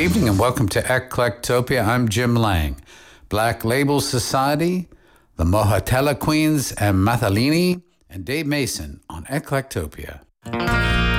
evening and welcome to Eclectopia. I'm Jim Lang. Black Label Society, the Mohatella Queens and Mathalini, and Dave Mason on Eclectopia.